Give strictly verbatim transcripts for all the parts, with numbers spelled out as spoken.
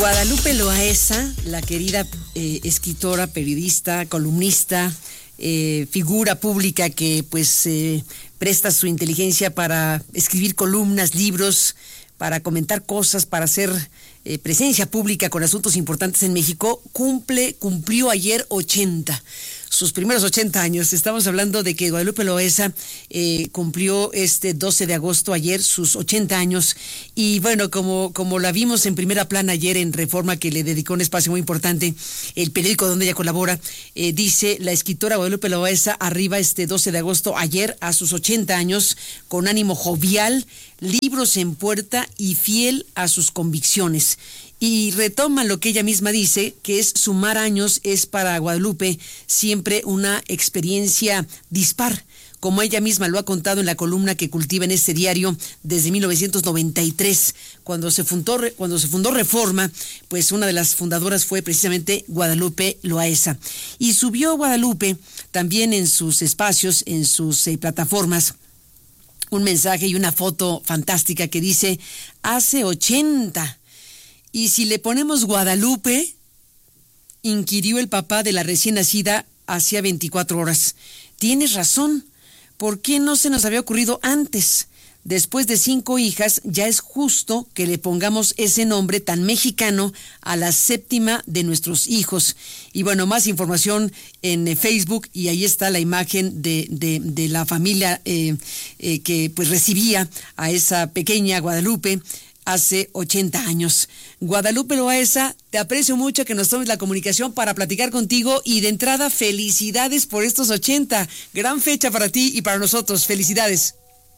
Guadalupe Loaesa, la querida eh, escritora, periodista, columnista, eh, figura pública que pues eh, presta su inteligencia para escribir columnas, libros, para comentar cosas, para hacer eh, presencia pública con asuntos importantes en México, cumple, cumplió ayer ochenta. Sus primeros ochenta años. Estamos hablando de que Guadalupe Loaesa eh, cumplió este doce de agosto ayer sus ochenta años y bueno, como, como la vimos en primera plana ayer en Reforma, que le dedicó un espacio muy importante, el periódico donde ella colabora, eh, dice la escritora Guadalupe Loaesa arriba este doce de agosto ayer a sus ochenta años con ánimo jovial, libros en puerta y fiel a sus convicciones. Y retoma lo que ella misma dice, que es sumar años es para Guadalupe siempre una experiencia dispar, como ella misma lo ha contado en la columna que cultiva en este diario desde mil novecientos noventa y tres, cuando se fundó, cuando se fundó Reforma, pues una de las fundadoras fue precisamente Guadalupe Loaesa. Y subió Guadalupe también en sus espacios, en sus eh, plataformas, un mensaje y una foto fantástica que dice, hace ochenta. Y si le ponemos Guadalupe, inquirió el papá de la recién nacida hacía veinticuatro horas. Tienes razón, ¿por qué no se nos había ocurrido antes? Después de cinco hijas, ya es justo que le pongamos ese nombre tan mexicano a la séptima de nuestros hijos. Y bueno, más información en Facebook, y ahí está la imagen de, de, de la familia eh, eh, que pues recibía a esa pequeña Guadalupe hace ochenta años. Guadalupe Loaesa, te aprecio mucho que nos tomes la comunicación para platicar contigo y de entrada felicidades por estos ochenta. Gran fecha para ti y para nosotros. Felicidades.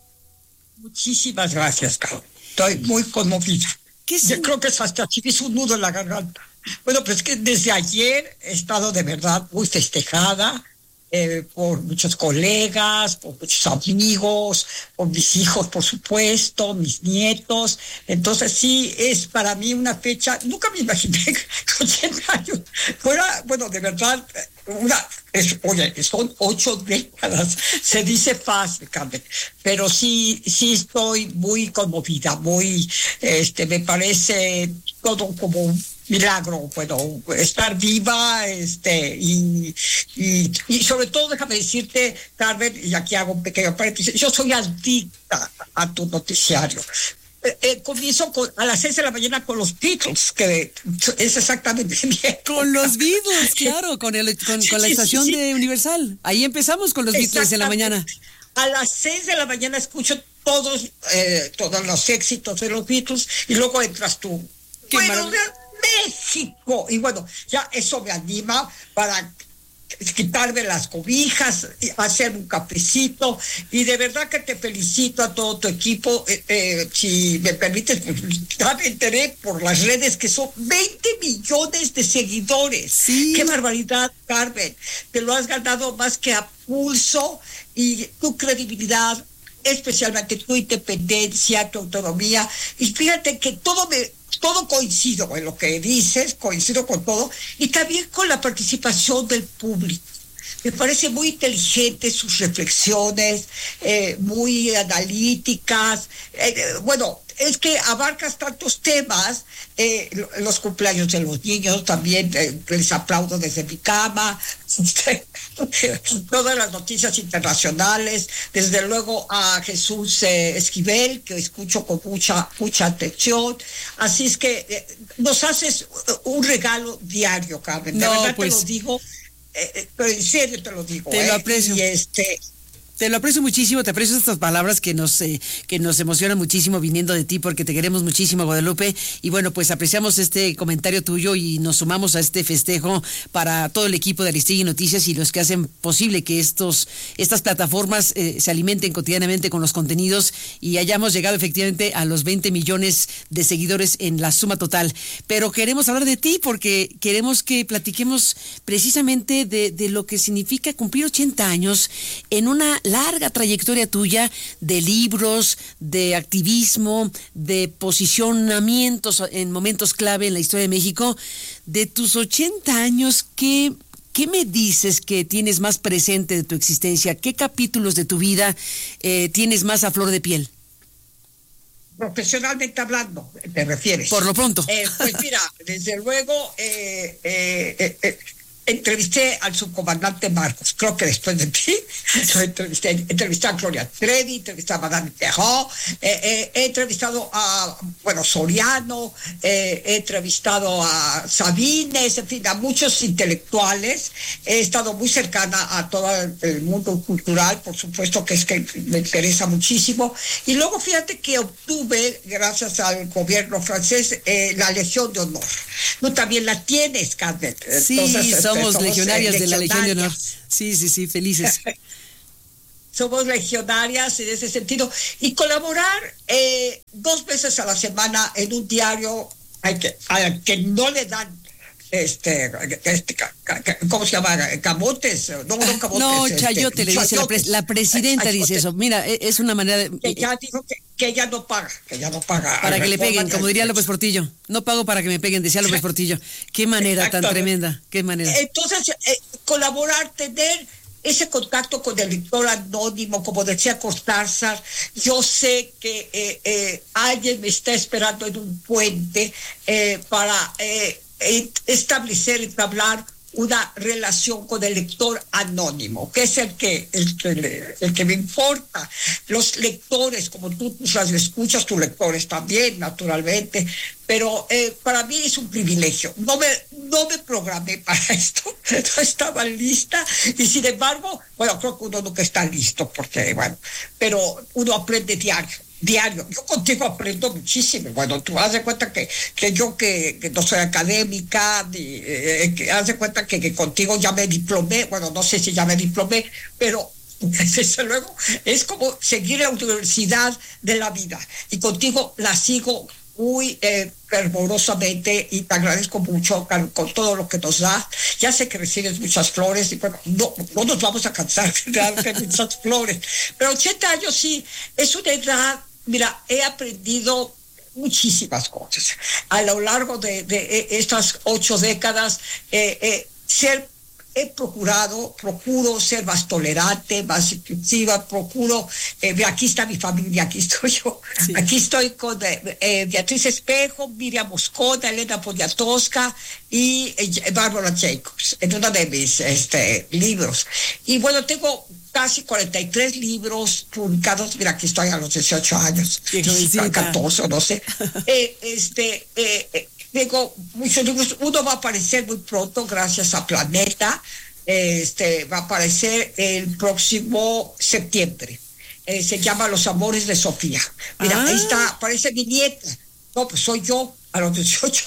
Muchísimas gracias, Carlos. Estoy muy conmovida. ¿Qué Yo creo que hasta se me hizo un nudo en la garganta. Bueno, pues que desde ayer he estado de verdad muy festejada. Eh, por muchos colegas, por muchos amigos, por mis hijos, por supuesto, mis nietos. Entonces sí, es para mí una fecha, nunca me imaginé que ochenta años fuera, bueno, de verdad, una, es, oye, son ocho décadas, se dice fácil, Carmen, pero sí, sí estoy muy conmovida, muy, este, me parece todo como un milagro, bueno, estar viva, este, y, y, y sobre todo déjame decirte, Carmen, y aquí hago un pequeño paréntesis, yo soy adicta a tu noticiario. Eh, eh, comienzo con, a las seis de la mañana con los Beatles, que es exactamente bien. Con los Beatles, claro, con, el, con, con la estación sí, sí, sí. de Universal. Ahí empezamos con los Beatles en la mañana. A las seis de la mañana escucho todos, eh, todos los éxitos de los Beatles y luego entras tú. Qué bueno, maravilla. México, y bueno, ya eso me anima para quitarme las cobijas, hacer un cafecito, y de verdad que te felicito a todo tu equipo. Eh, eh, si me permites, pues, ya me enteré por las redes que son veinte millones de seguidores. Sí. ¡Qué barbaridad, Carmen! Te lo has ganado más que a pulso, y tu credibilidad, especialmente tu independencia, tu autonomía, y fíjate que todo me... todo coincido en lo que dices, coincido con todo, y también con la participación del público. Me parece muy inteligente sus reflexiones, eh, muy analíticas. Eh, bueno, es que abarcas tantos temas, eh, los cumpleaños de los niños también, eh, les aplaudo desde mi cama, todas las noticias internacionales, desde luego a Jesús eh, Esquivel, que escucho con mucha, mucha atención. Así es que eh, nos haces un regalo diario, Carmen. De no, verdad pues, te lo digo, eh, pero en serio te lo digo. Te eh, lo aprecio. Y este... Te lo aprecio muchísimo, te aprecio estas palabras que nos eh, que nos emocionan muchísimo viniendo de ti, porque te queremos muchísimo, Guadalupe, y bueno, pues apreciamos este comentario tuyo y nos sumamos a este festejo para todo el equipo de Aristegui Noticias y los que hacen posible que estos estas plataformas eh, se alimenten cotidianamente con los contenidos y hayamos llegado efectivamente a los veinte millones de seguidores en la suma total. Pero queremos hablar de ti porque queremos que platiquemos precisamente de, de lo que significa cumplir ochenta años en una larga trayectoria tuya de libros, de activismo, de posicionamientos en momentos clave en la historia de México. De tus ochenta años, ¿qué, qué me dices que tienes más presente de tu existencia? ¿Qué capítulos de tu vida eh, tienes más a flor de piel? profesionalmente hablando, ¿te refieres? Por lo pronto. Eh, pues mira, desde luego, eh, eh, eh, eh, entrevisté al subcomandante Marcos, creo que después de ti, lo entrevisté, entrevisté a Gloria Trevi, entrevisté a Madame Perrault, eh, eh, he entrevistado a, bueno, Soriano, eh, he entrevistado a Sabines, en fin, a muchos intelectuales, he estado muy cercana a todo el mundo cultural, por supuesto que es que me interesa muchísimo, y luego fíjate que obtuve, gracias al gobierno francés, eh, la Legión de Honor. Tú también la tienes, Carmen. Sí, Entonces, somos, somos legionarias de la Legión de Honor. Sí, sí, sí, felices. Somos legionarias en ese sentido. Y colaborar eh, dos veces a la semana en un diario al que, al que no le dan, este, este, ¿cómo se llama? Camotes. No, no camotes. No, este, chayote, le dice la, pres la presidenta, chayote. Dice eso. Mira, es una manera de... Que ya dijo que, que ella no paga, que ella no paga. Para que le peguen, como diría López Portillo. No pago para que me peguen, decía López Portillo. Qué manera tan tremenda, qué manera. Entonces, eh, colaborar, tener ese contacto con el lector anónimo, como decía Cortázar, yo sé que eh, eh, alguien me está esperando en un puente eh, para eh, establecer, entablar una relación con el lector anónimo, que es el que, el que, le, el que me importa. Los lectores, como tú, tú las escuchas, tus lectores también, naturalmente, pero eh, para mí es un privilegio. No me, no me programé para esto, no estaba lista, y sin embargo, bueno, creo que uno nunca está listo, porque, bueno, pero uno aprende diario. Diario. Yo contigo aprendo muchísimo. Bueno, tú haz de cuenta que, que yo que, que no soy académica, ni, eh, que haz de cuenta que, que contigo ya me diplomé, bueno, no sé si ya me diplomé, pero desde luego es como seguir la universidad de la vida. Y contigo la sigo muy eh, fervorosamente y te agradezco mucho con, con todo lo que nos da. Ya sé que recibes muchas flores y bueno, no, no nos vamos a cansar de darte muchas flores, pero ochenta años sí, es una edad. Mira, he aprendido muchísimas cosas a lo largo de, de estas ocho décadas. Eh, eh, ser, he procurado, procuro ser más tolerante, más inclusiva, procuro, eh, aquí está mi familia, aquí estoy yo, sí. Aquí estoy con eh, eh, Beatriz Espejo, Miriam Moscona, Elena Poniatowska y eh, Bárbara Jacobs, en uno de mis este, libros. Y bueno, tengo casi cuarenta y tres libros publicados. Mira, aquí estoy a los dieciocho años, catorce, no sé. eh, este, eh, eh, tengo muchos libros. Uno va a aparecer muy pronto, gracias a Planeta. Este, va a aparecer el próximo septiembre. Eh, se llama Los Amores de Sofía. Mira, ah. ahí está, aparece mi nieta. No, pues soy yo, a los dieciocho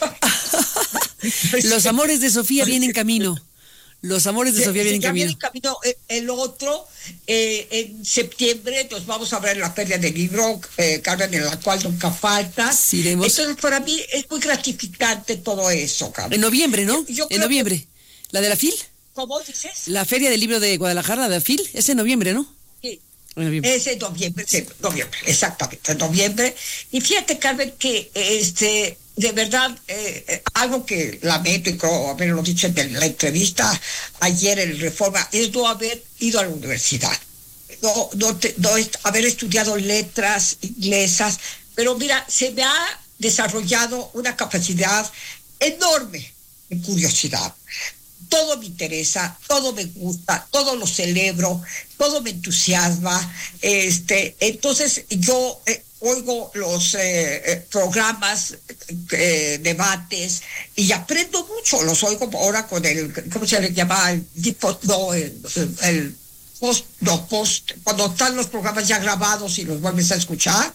años. Los Amores de Sofía vienen en camino. Los Amores de Sofía vienen en camino. Viene camino. El otro, eh, en septiembre, nos vamos a ver la Feria del Libro, eh, Carmen, en la cual nunca falta. Sí, entonces, para mí es muy gratificante todo eso, Carmen. En noviembre, ¿no? Yo en noviembre. Que... ¿La de la FIL? ¿Cómo dices? La Feria del Libro de Guadalajara, la de la FIL, es en noviembre, ¿no? Sí. En noviembre. Es en noviembre, sí, noviembre, exactamente, en noviembre. Y fíjate, Carmen, que este... de verdad, eh, algo que lamento y creo haberlo dicho en la entrevista ayer en Reforma, es no haber ido a la universidad, no, no, te, no haber estudiado letras inglesas, pero mira, se me ha desarrollado una capacidad enorme de curiosidad. Todo me interesa, todo me gusta, todo lo celebro, todo me entusiasma. Este, entonces yo eh, oigo los eh, programas, eh, debates, y aprendo mucho. Los oigo ahora con el, ¿cómo se le llama? El, no, el, el post, no, post, cuando están los programas ya grabados y los vuelves a escuchar.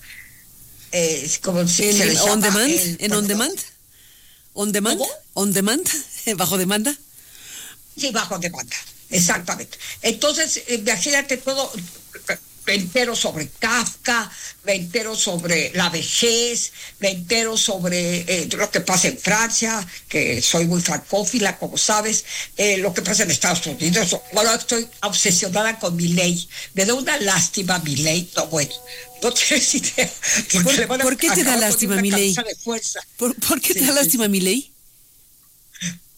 Eh, como se, se les on llama demand, el, ¿en on demand? ¿On demand? ¿Cómo? ¿On demand? ¿Bajo demanda? Sí, bajo demanda, exactamente. Entonces, imagínate todo, me entero sobre Kafka, me entero sobre la vejez, me entero sobre eh, lo que pasa en Francia, que soy muy francófila, como sabes, eh, lo que pasa en Estados Unidos. Ahora estoy obsesionada con Milei. Me da una lástima Milei, no, bueno, no tienes idea. ¿Por, ¿por qué te da lástima Milei? ¿Por, ¿Por qué te sí, da lástima sí. Milei?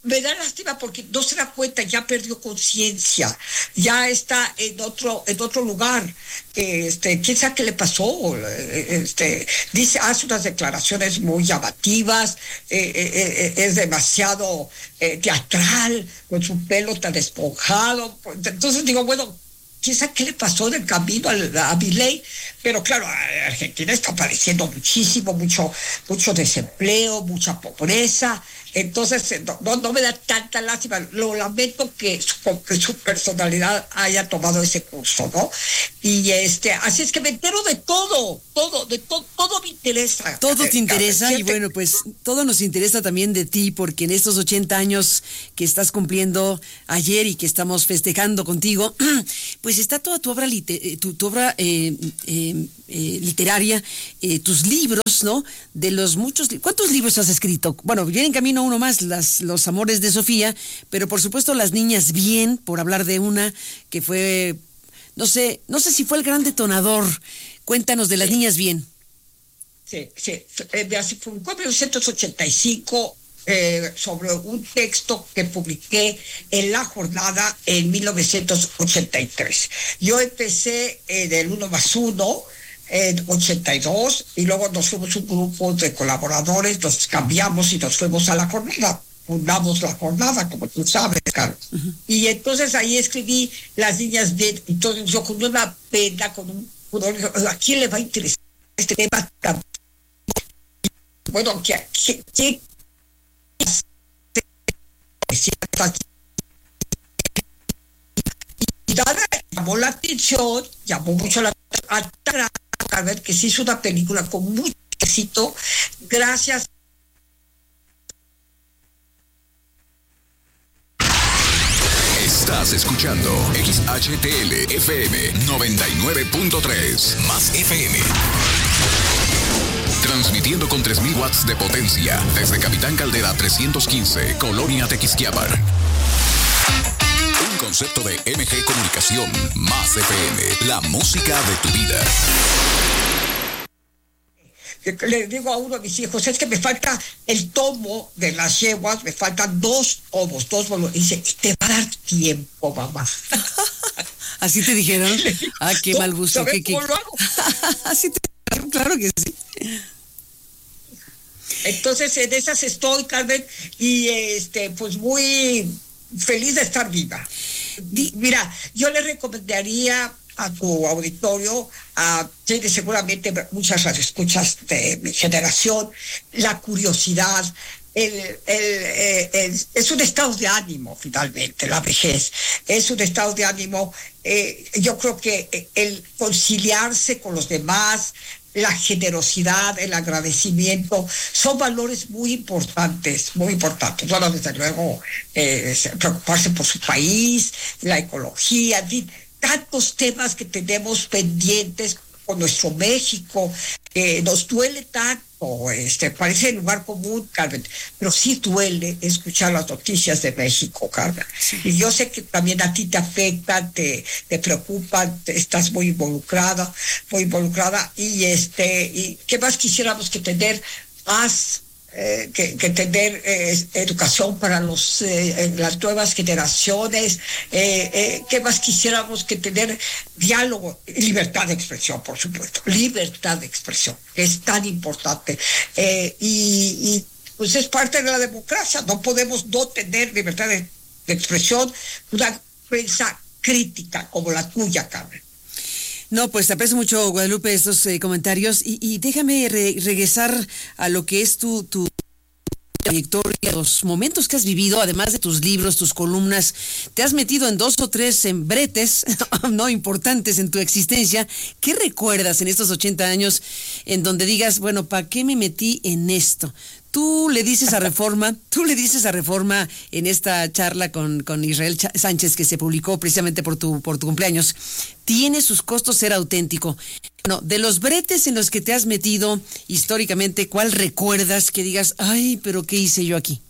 me da lástima porque no se da cuenta, ya perdió conciencia, ya está en otro, en otro lugar. Este, quién sabe qué le pasó. Este, dice, hace unas declaraciones muy llamativas, eh, eh, eh, es demasiado eh, teatral, con su pelo tan esponjado. Entonces digo, bueno, quién sabe qué le pasó del camino a, a Milei, pero claro, Argentina está padeciendo muchísimo, mucho, mucho desempleo, mucha pobreza. Entonces, no, no me da tanta lástima. Lo lamento que su, que su personalidad haya tomado ese curso, ¿no? Y este, así es que me entero de todo, todo, de todo, todo me interesa. Todo te interesa y bueno, pues todo nos interesa también de ti, porque en estos ochenta años que estás cumpliendo ayer y que estamos festejando contigo, pues está toda tu obra, liter, tu, tu obra eh, eh, eh, literaria, eh, tus libros, ¿no? De los muchos, ¿cuántos libros has escrito? Bueno, viene en camino uno más, las, Los Amores de Sofía, pero por supuesto Las Niñas Bien, por hablar de una que fue, no sé, no sé si fue el gran detonador. Cuéntanos de Las sí. Niñas Bien. Sí, sí, eh, fue en mil novecientos ochenta y cinco eh, sobre un texto que publiqué en La Jornada en mil novecientos ochenta y tres. Yo empecé eh, del uno más uno, en ochenta y dos, y luego nos fuimos un grupo de colaboradores, nos cambiamos y nos fuimos a La Jornada, fundamos La Jornada, como tú sabes, Carlos. Uh-huh. Y entonces ahí escribí Las Niñas Bien, entonces yo con una pena, con un pudor, ¿a quién le va a interesar este tema tan... Bueno, ¿qué, qué, qué... Y nada, llamó la atención, llamó mucho la atención, a ver que se hizo una película con mucho éxito, gracias. Estás escuchando X H T L F M noventa y nueve punto tres más F M. Transmitiendo con tres mil watts de potencia desde Capitán Caldera trescientos quince, Colonia Tequisquiapan. Un concepto de M G Comunicación más F M, la música de tu vida. Le digo a uno de mis hijos, es que me falta el tomo de las yeguas, me faltan dos tomos, dos volúmenes. Y dice, te va a dar tiempo, mamá. ¿Así te dijeron? Ah, qué no, mal gusto. ¿Sabes ¿Qué, cómo qué? lo hago? Así te dijeron, claro que sí. Entonces, en esas estoy, Carmen, y este, pues muy feliz de estar viva. Mira, yo le recomendaría a tu auditorio, a tiene seguramente muchas radioescuchas de mi generación, la curiosidad, el, el, el, el, es un estado de ánimo finalmente, la vejez, es un estado de ánimo, eh, yo creo que el conciliarse con los demás, la generosidad, el agradecimiento, son valores muy importantes, muy importantes. Bueno, desde luego, eh, preocuparse por su país, la ecología, en fin, tantos temas que tenemos pendientes con nuestro México, que nos duele tanto, este, parece lugar común, Carmen, pero sí duele escuchar las noticias de México, Carmen. Sí. Y yo sé que también a ti te afectan, te, te preocupan, te, estás muy involucrada, muy involucrada, y este, y qué más quisiéramos que tener más Eh, que, que tener eh, educación para los eh, las nuevas generaciones, eh, eh, ¿qué más quisiéramos que tener diálogo y libertad de expresión, por supuesto, libertad de expresión, que es tan importante, eh, y, y pues es parte de la democracia, no podemos no tener libertad de, de expresión, una prensa crítica como la tuya, Carmen. No, pues te aprecio mucho, Guadalupe, estos eh, comentarios y, y déjame re- regresar a lo que es tu, tu trayectoria, los momentos que has vivido, además de tus libros, tus columnas. Te has metido en dos o tres embretes no importantes en tu existencia. ¿Qué recuerdas en estos ochenta años en donde digas, bueno, ¿para qué me metí en esto? Tú le dices a Reforma, tú le dices a Reforma en esta charla con, con Israel Ch- Sánchez que se publicó precisamente por tu, por tu cumpleaños, tiene sus costos ser auténtico. No, de los bretes en los que te has metido históricamente, ¿cuál recuerdas que digas, ay, pero qué hice yo aquí?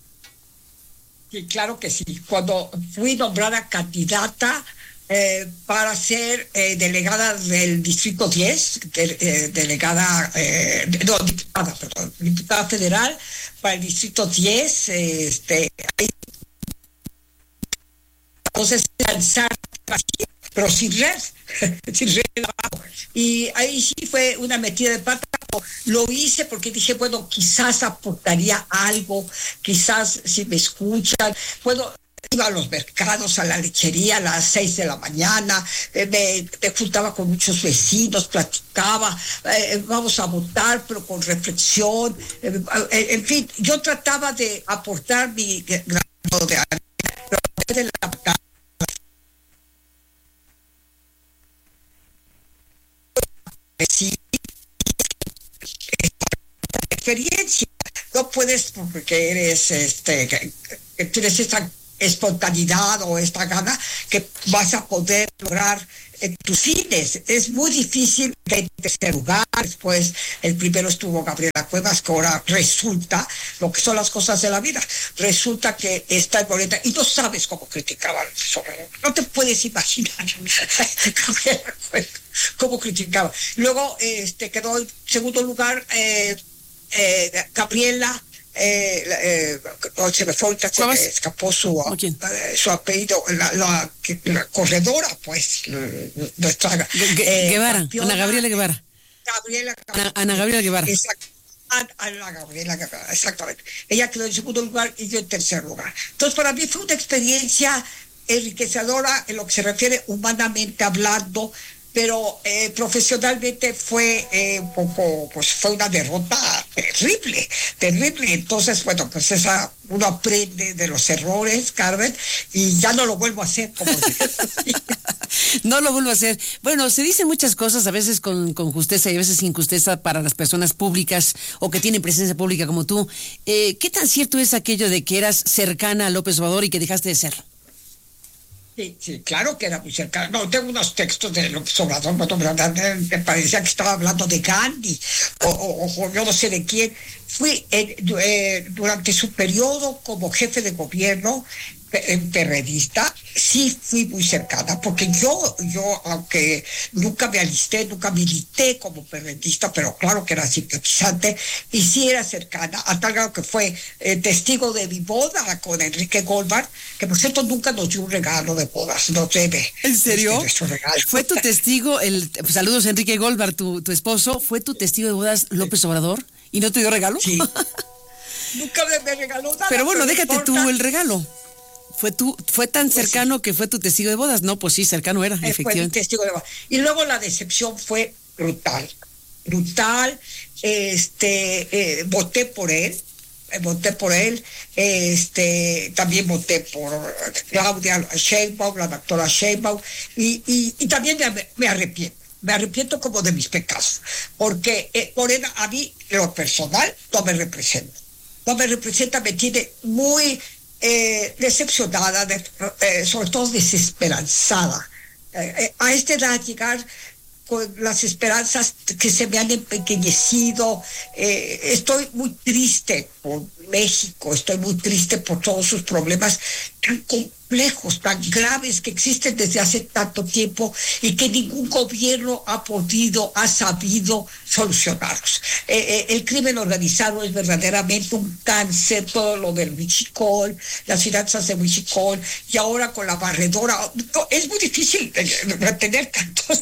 Sí, claro que sí. Cuando fui nombrada candidata eh, para ser eh, delegada del Distrito diez, de, eh, delegada, eh, no, diputada, perdón, diputada federal para el Distrito diez, eh, este, ahí Entonces, lanzar pero sin red, sin red abajo. Y ahí sí fue una metida de pata. Lo hice porque dije, bueno, quizás aportaría algo, quizás si me escuchan, bueno, iba a los mercados, a la lechería a las seis de la mañana, eh, me, me juntaba con muchos vecinos, platicaba, eh, vamos a votar, pero con reflexión, eh, eh, en fin, yo trataba de aportar mi grano de arena, pero de la sí, experiencia. No puedes porque eres este que, que tienes esta espontaneidad o esta gana que vas a poder lograr en tus fines. Es muy difícil que en tercer lugar, después el primero estuvo Gabriela Cuevas, que ahora resulta lo que son las cosas de la vida. Resulta que está en Morena y no sabes cómo criticaban sobre. No te puedes imaginar Gabriela Cuevas, cómo criticaba. Luego este quedó en segundo lugar eh, eh, Gabriela. Eh, eh, se me fue ahorita, se me escapó su, eh, su apellido, la, la, la corredora, pues, nuestra eh, Guevara, campeona, Ana Gabriela Guevara. Gabriela Ana, Ana Gabriela Guevara. Exacto. Ana Gabriela Guevara, exactamente. Ella quedó en segundo lugar y yo en tercer lugar. Entonces, para mí fue una experiencia enriquecedora en lo que se refiere humanamente hablando, pero eh, profesionalmente fue eh, un poco, pues fue una derrota terrible, terrible. Entonces, bueno, pues esa, uno aprende de los errores, Carmen, y ya no lo vuelvo a hacer como No lo vuelvo a hacer. Bueno, se dicen muchas cosas, a veces con, con justeza y a veces sin justeza para las personas públicas o que tienen presencia pública como tú. Eh, ¿Qué tan cierto es aquello de que eras cercana a López Obrador y que dejaste de serlo? Sí, sí, claro que era muy cercano. No, tengo unos textos de López Obrador, me, me parecía que estaba hablando de Gandhi o, o, o yo no sé de quién. Fui eh, eh, durante su periodo como jefe de gobierno en perredista, sí fui muy cercana, porque yo, yo, aunque nunca me alisté, nunca milité como perredista, pero claro que era simpatizante, y sí era cercana, a tal grado que fue eh, testigo de mi boda con Enrique Goldberg, que por cierto nunca nos dio un regalo de bodas, no debe. ¿En serio? ¿Fue tu testigo, el saludos Enrique Goldberg, tu, tu esposo, fue tu testigo de bodas López Obrador? ¿Y no te dio regalo? Sí. Nunca me, me regaló nada. Pero bueno, pero déjate tú el regalo. Fue tú, fue tan pues cercano sí. que fue tu testigo de bodas. No, pues sí, cercano era, eh, efectivamente. Fue mi testigo de bodas. Y luego la decepción fue brutal, brutal. Este, eh, voté por él, eh, voté por él. Este, también voté por Claudia Sheinbaum, la doctora Sheinbaum, y, y, y también me, me arrepiento. Me arrepiento como de mis pecados, porque eh, Morena a mí, lo personal, no me representa. No me representa, me tiene muy eh, decepcionada, de, eh, sobre todo desesperanzada. Eh, eh, a esta edad llegar con las esperanzas que se me han empequeñecido, eh, estoy muy triste por México, estoy muy triste por todos sus problemas tan complejos, tan graves que existen desde hace tanto tiempo y que ningún gobierno ha podido, ha sabido solucionarlos. Eh, eh, el crimen organizado es verdaderamente un cáncer, todo lo del Huichicol, las finanzas de Huichicol, y ahora con la barredora. No, es muy difícil retener tantos,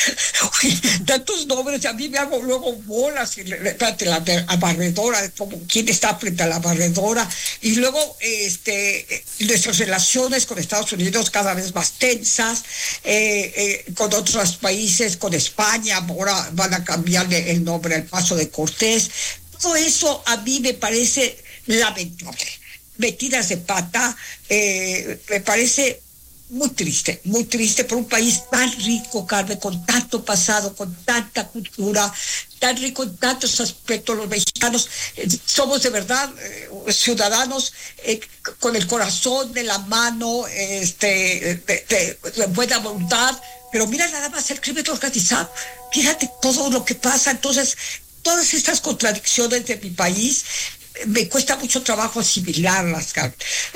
tantos nombres. A mí me hago luego bolas, y, espérate, la, la barredora, como quién está frente a la barredora, y luego este, nuestras relaciones con Estados Unidos cada vez más tensas, eh, eh, con otros países, con España, ahora van a cambiarle el nombre al Paso de Cortés. Todo eso a mí me parece lamentable. Metidas de pata, eh, me parece muy triste, muy triste por un país tan rico, Carmen, con tanto pasado, con tanta cultura, tan rico en tantos aspectos. Los mexicanos eh, somos de verdad eh, ciudadanos eh, con el corazón de la mano, este, de, de, de buena voluntad, pero mira nada más el crimen organizado, fíjate todo lo que pasa. Entonces, todas estas contradicciones de mi país, me cuesta mucho trabajo asimilarlas, eh,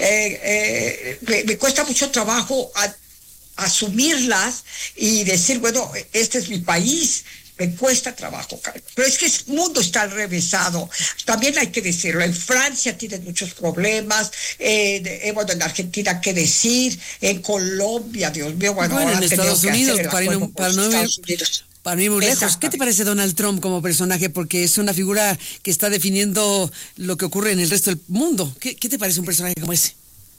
eh, me, me cuesta mucho trabajo a, asumirlas y decir, bueno, este es mi país, Me cuesta trabajo, Carmen. Pero es que el mundo está al revésado. También hay que decirlo. En Francia tienen muchos problemas. Eh, de, eh, bueno, en Argentina, ¿qué decir? En Colombia, Dios mío. Bueno, bueno ahora en Estados Unidos, para ir, para, no ir, para no ir muy lejos. ¿Qué te parece Donald Trump como personaje? Porque es una figura que está definiendo lo que ocurre en el resto del mundo. ¿Qué, qué te parece un personaje como ese?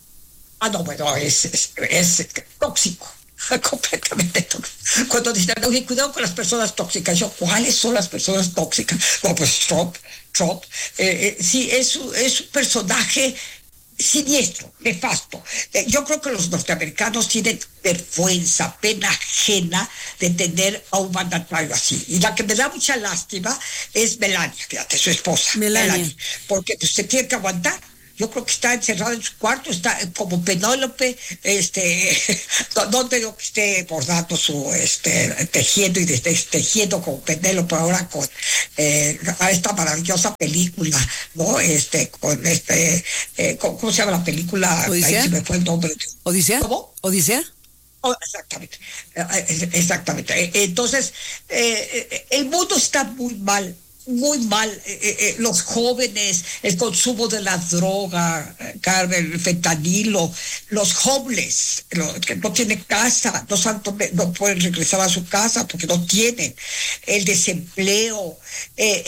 Ah, no, bueno, es, es, es tóxico. Completamente tóxico. Cuando dicen, oye, cuidado con las personas tóxicas, yo, ¿cuáles son las personas tóxicas? No, pues Trump, Trump, eh, eh, sí, es, es un personaje siniestro, nefasto. Eh, yo creo que los norteamericanos tienen vergüenza, pena ajena de tener a un mandatario así. Y la que me da mucha lástima es Melania, fíjate, su esposa. Melania. Melania, porque usted pues, tiene que aguantar. Yo creo que está encerrado en su cuarto, está como Penélope, este, no, no tengo que esté bordando su, este, tejiendo y destejiendo como Penélope ahora con eh, esta maravillosa película, ¿no? Este, con este, eh, con, ¿cómo se llama la película? ¿Odisea? Ahí se me fue el nombre. ¿Odisea? ¿Cómo? ¿Odisea? Oh, exactamente, exactamente. Entonces, eh, el mundo está muy mal. Muy mal, eh, eh, los jóvenes, el consumo de la droga, Carmen, el fentanilo, los homeless, los que no tienen casa, no, saben dónde, no pueden regresar a su casa porque no tienen, el desempleo, eh,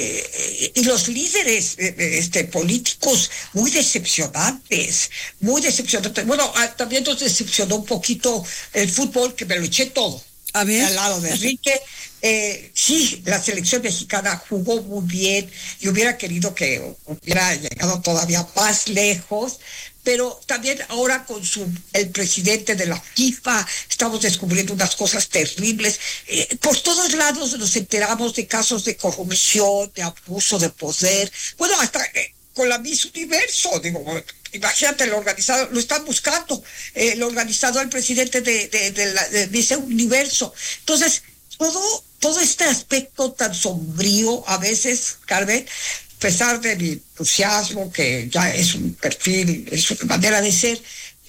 eh, y los líderes eh, este, políticos muy decepcionantes, muy decepcionantes. Bueno, también nos decepcionó un poquito el fútbol, que me lo eché todo. A ver. Al lado de Enrique. Eh, sí, la selección mexicana jugó muy bien y hubiera querido que hubiera llegado todavía más lejos, pero también ahora con su el presidente de la FIFA estamos descubriendo unas cosas terribles. Eh, por todos lados nos enteramos de casos de corrupción, de abuso de poder, bueno, hasta eh, con la Miss Universo, digo, imagínate, lo organizado, lo están buscando, eh, lo organizado el presidente de, de, de la de Miss Universo. Entonces, todo, todo este aspecto tan sombrío, a veces, Carmen, a pesar de mi entusiasmo, que ya es un perfil, es una manera de ser,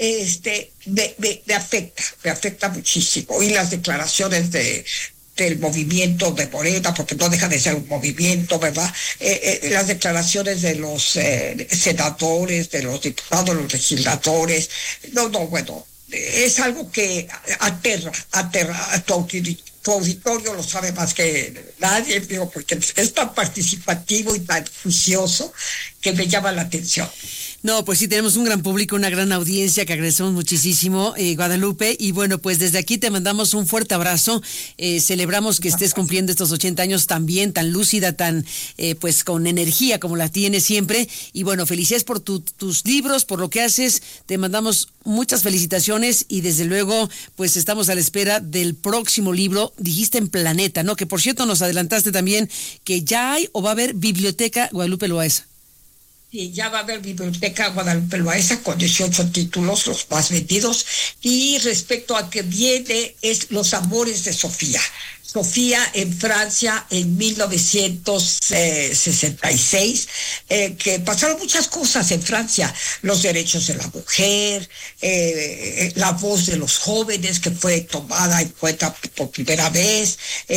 este, me, me, me afecta, me afecta muchísimo. Y las declaraciones de del movimiento de Morena, porque no deja de ser un movimiento, ¿verdad? Eh, eh, las declaraciones de los eh, senadores, de los diputados, los legisladores, no, no, bueno, es algo que aterra, aterra a tu auditorio. Tu auditorio lo sabe más que nadie, digo, porque es tan participativo y tan juicioso que me llama la atención. No, pues sí, tenemos un gran público, una gran audiencia que agradecemos muchísimo, eh, Guadalupe, y bueno, pues desde aquí te mandamos un fuerte abrazo, eh, celebramos que estés cumpliendo estos ochenta años también, tan lúcida, tan, eh, pues con energía como la tienes siempre, y bueno, felicidades por tu, tus libros, por lo que haces, te mandamos muchas felicitaciones y desde luego, pues estamos a la espera del próximo libro, dijiste en Planeta, ¿no? Que por cierto nos adelantaste también que ya hay o va a haber Biblioteca Guadalupe Loaesa. Y ya va a haber Biblioteca Guadalupe Loaesa con dieciocho títulos, los más vendidos. Y respecto a que viene, es Los Amores de Sofía. Sofía en Francia en mil novecientos sesenta y seis, eh, que pasaron muchas cosas en Francia, los derechos de la mujer, eh, la voz de los jóvenes que fue tomada en cuenta por primera vez,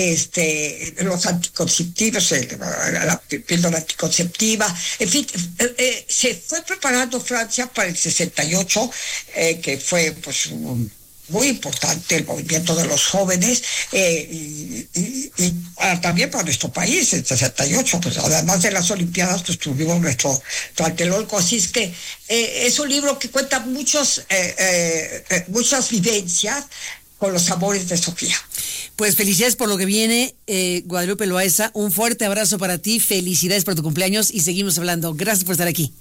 este, los anticonceptivos, eh, la píldora anticonceptiva, en fin, eh, eh, se fue preparando Francia para el sesenta y ocho, eh, que fue pues un muy importante el movimiento de los jóvenes, eh, y, y, y ah, también para nuestro país en sesenta y ocho, pues además de las Olimpiadas pues tuvimos nuestro Tlatelolco, así es que eh, es un libro que cuenta muchos eh, eh, eh, muchas vivencias con Los Amores de Sofía. Pues felicidades por lo que viene, eh, Guadalupe Loaesa, un fuerte abrazo para ti, felicidades por tu cumpleaños y seguimos hablando. Gracias por estar aquí.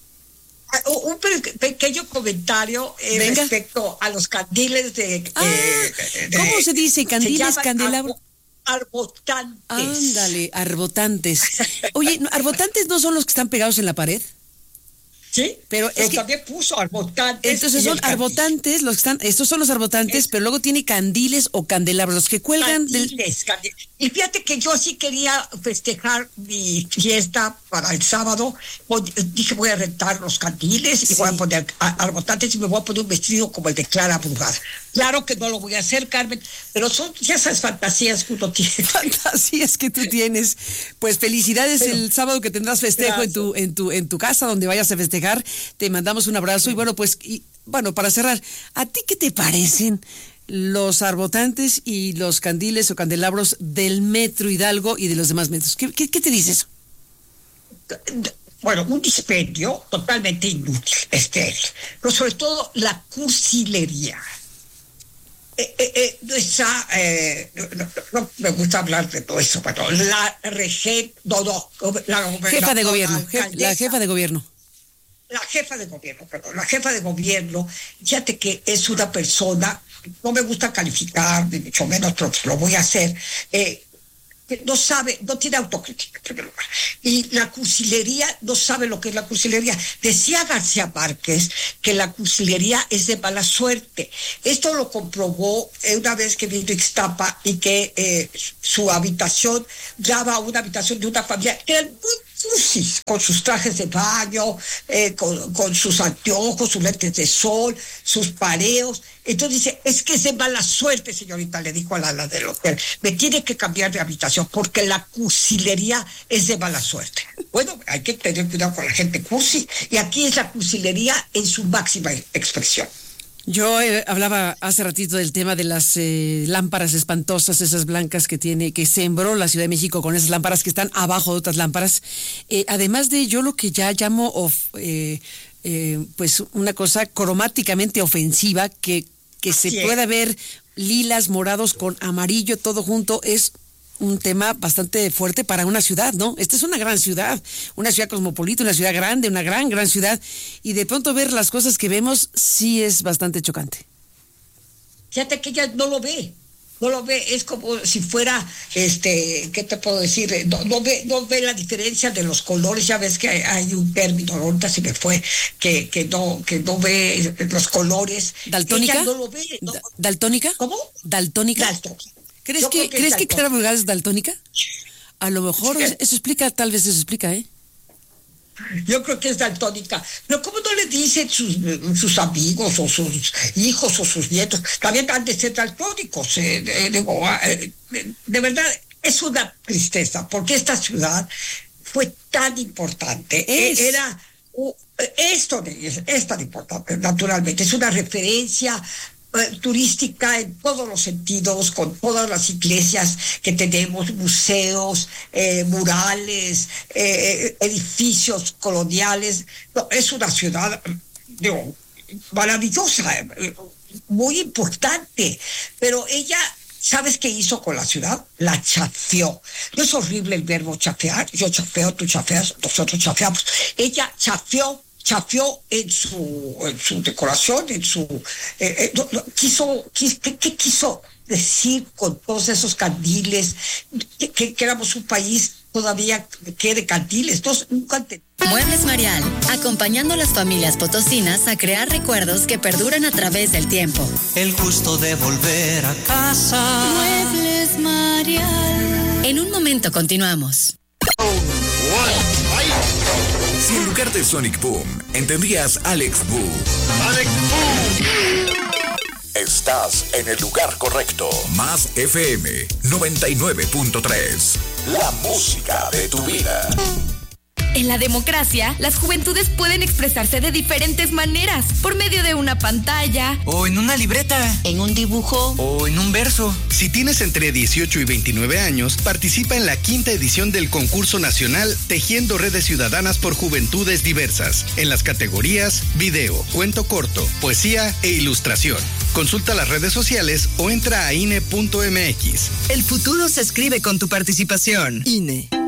Un pequeño comentario eh, respecto a los candiles de, ah, eh, de... ¿Cómo se dice? ¿Candiles, candelabros? Arbotantes. Ándale, arbotantes. Oye, ¿arbotantes no son los que están pegados en la pared? Sí, pero, pero es que también puso arbotantes. Entonces son arbotantes, los que están, estos son los arbotantes, es, pero luego tiene candiles o candelabros, los que cuelgan candiles, del... candiles. Y fíjate que yo sí quería festejar mi fiesta para el sábado. Dije, voy a rentar los candiles sí. y voy a poner arbotantes y me voy a poner un vestido como el de Clara Brugada. Claro que no lo voy a hacer, Carmen, pero son esas fantasías que uno tiene. Fantasías que tú tienes. Pues felicidades pero, el sábado que tendrás festejo en tu, en tu, en tu casa donde vayas a festejar. Te mandamos un abrazo y bueno, pues, y, bueno, para cerrar, ¿a ti qué te parecen los arbotantes y los candiles o candelabros del Metro Hidalgo y de los demás metros? ¿Qué, qué, qué te dice eso? Bueno, un dispendio totalmente inútil, estéril, pero sobre todo la cursilería. Eh, eh, eh, esa, eh, no, no, no me gusta hablar de todo eso, pero la regen, no, no, la, jefa la, de gobierno, la, jef, la jefa de gobierno. La jefa de gobierno, perdón, la jefa de gobierno, fíjate que es una persona, no me gusta calificar, ni mucho menos, pero lo voy a hacer, eh, que no sabe, no tiene autocrítica en primer lugar. Y la cursilería, no sabe lo que es la cursilería. Decía García Márquez que la cursilería es de mala suerte. Esto lo comprobó una vez que vino Ixtapa y que eh, su habitación daba una habitación de una familia que era muy cursis, con sus trajes de baño, eh, con, con sus anteojos, sus lentes de sol, sus pareos. Entonces dice, es que es de mala suerte, señorita, le dijo a la, la del hotel, me tiene que cambiar de habitación porque la cursilería es de mala suerte. Bueno, hay que tener cuidado con la gente cursi, y aquí es la cursilería en su máxima expresión. Yo eh, hablaba hace ratito del tema de las eh, lámparas espantosas, esas blancas que tiene, que sembró la Ciudad de México con esas lámparas que están abajo de otras lámparas. Eh, además de yo lo que ya llamo of, eh, eh, pues una cosa cromáticamente ofensiva, que, que se sí. pueda ver lilas, morados con amarillo, todo junto, es un tema bastante fuerte para una ciudad, ¿no? Esta es una gran ciudad, una ciudad cosmopolita, una ciudad grande, una gran, gran ciudad, y de pronto ver las cosas que vemos sí es bastante chocante. Fíjate que ella no lo ve, no lo ve, es como si fuera, este, ¿qué te puedo decir? No, no ve, no ve la diferencia de los colores. Ya ves que hay, hay un término, ahorita se me fue, que, que no, que no ve los colores. ¿Daltónica? Ella no lo ve. No. ¿Daltónica? ¿Cómo? ¿Daltónica? Daltónica. ¿Crees que, que, ¿crees que Clara Brugada es daltónica? A lo mejor sí. Eso explica, tal vez eso explica, ¿eh? Yo creo que es daltónica. Pero ¿cómo no le dicen sus, sus amigos o sus hijos o sus nietos? También han de ser daltónicos. Eh, de, de, de, de verdad, es una tristeza, porque esta ciudad fue tan importante. Es. Era... Uh, esto es, es tan importante, naturalmente. Es una referencia turística en todos los sentidos, con todas las iglesias que tenemos, museos, eh, murales, eh, edificios coloniales. No, es una ciudad, digo, maravillosa, muy importante, pero ella, ¿sabes qué hizo con la ciudad? La chafeó. No es horrible el verbo chafear, yo chafeo, tú chafeas, nosotros chafeamos. Ella chafeó chafeó en su, en su decoración, en su... Eh, eh, no, no, quiso, quis, ¿qué, ¿Qué quiso decir con todos esos candiles? Que, que, que éramos un país todavía que de candiles. Entonces, nunca te... Muebles Marial, acompañando a las familias potosinas a crear recuerdos que perduran a través del tiempo. El gusto de volver a casa. Muebles Marial. En un momento continuamos. Si en lugar de Sonic Boom entendías Alex Boom, Alex Boom, estás en el lugar correcto. Más F M noventa y nueve punto tres. La música de tu vida. En la democracia, las juventudes pueden expresarse de diferentes maneras, por medio de una pantalla, o en una libreta, en un dibujo, o en un verso. Si tienes entre dieciocho y veintinueve años, participa en la quinta edición del concurso nacional Tejiendo Redes Ciudadanas por Juventudes Diversas, en las categorías video, cuento corto, poesía e ilustración. Consulta las redes sociales o entra a I N E punto M X. El futuro se escribe con tu participación. I N E.